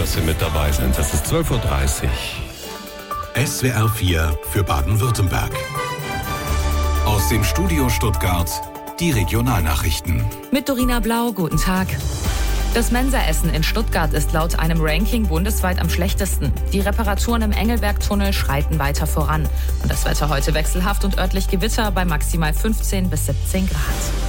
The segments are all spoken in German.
dass Sie mit dabei sind. Das ist 12.30 Uhr. SWR 4 für Baden-Württemberg. Aus dem Studio Stuttgart die Regionalnachrichten. Mit Dorina Blau, guten Tag. Das Mensaessen in Stuttgart ist laut einem Ranking bundesweit am schlechtesten. Die Reparaturen im Engelberg-Tunnel schreiten weiter voran. Und das Wetter heute wechselhaft und örtlich Gewitter bei maximal 15 bis 17 Grad.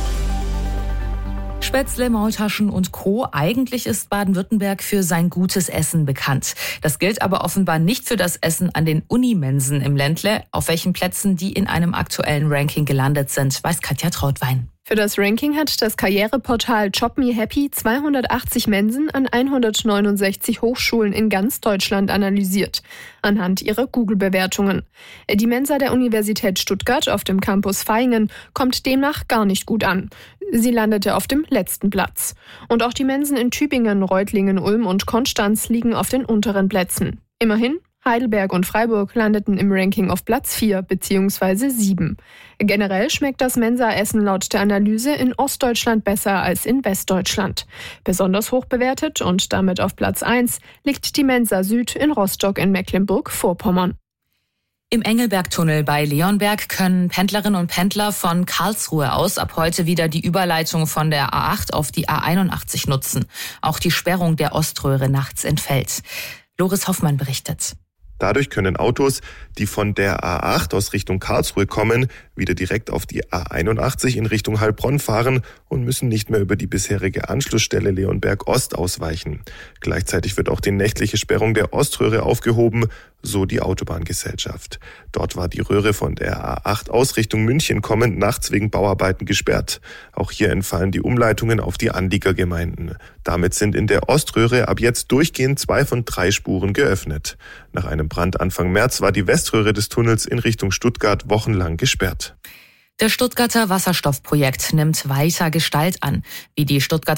Spätzle, Maultaschen und Co. Eigentlich ist Baden-Württemberg für sein gutes Essen bekannt. Das gilt aber offenbar nicht für das Essen an den Unimensen im Ländle. Auf welchen Plätzen die in einem aktuellen Ranking gelandet sind, weiß Katja Trautwein. Für das Ranking hat das Karriereportal Job Me Happy 280 Mensen an 169 Hochschulen in ganz Deutschland analysiert, anhand ihrer Google-Bewertungen. Die Mensa der Universität Stuttgart auf dem Campus Vaihingen kommt demnach gar nicht gut an. Sie landete auf dem letzten Platz. Und auch die Mensen in Tübingen, Reutlingen, Ulm und Konstanz liegen auf den unteren Plätzen. Immerhin, Heidelberg und Freiburg landeten im Ranking auf Platz 4 bzw. 7. Generell schmeckt das Mensaessen laut der Analyse in Ostdeutschland besser als in Westdeutschland. Besonders hoch bewertet und damit auf Platz 1 liegt die Mensa Süd in Rostock in Mecklenburg-Vorpommern. Im Engelberg-Tunnel bei Leonberg können Pendlerinnen und Pendler von Karlsruhe aus ab heute wieder die Überleitung von der A8 auf die A81 nutzen. Auch die Sperrung der Oströhre nachts entfällt. Loris Hoffmann berichtet. Dadurch können Autos, die von der A8 aus Richtung Karlsruhe kommen, wieder direkt auf die A81 in Richtung Heilbronn fahren und müssen nicht mehr über die bisherige Anschlussstelle Leonberg Ost ausweichen. Gleichzeitig wird auch die nächtliche Sperrung der Oströhre aufgehoben, so die Autobahngesellschaft. Dort war die Röhre von der A8 aus Richtung München kommend nachts wegen Bauarbeiten gesperrt. Auch hier entfallen die Umleitungen auf die Anliegergemeinden. Damit sind in der Oströhre ab jetzt durchgehend 2 von 3 Spuren geöffnet. Nach einem Brand Anfang März war die Weströhre des Tunnels in Richtung Stuttgart wochenlang gesperrt. Das Stuttgarter Wasserstoffprojekt nimmt weiter Gestalt an. Wie die Stuttgarter